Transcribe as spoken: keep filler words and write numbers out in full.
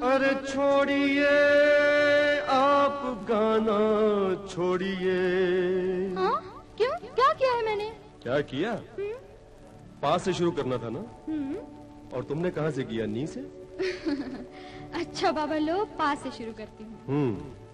अरे छोड़िए आप गाना छोड़िए। हाँ? क्यों? क्या किया है मैंने? क्या किया? पास से शुरू करना था ना? और तुमने कहाँ से किया? नी से? अच्छा बाबा लो, पास से शुरू करती हूँ। हम्म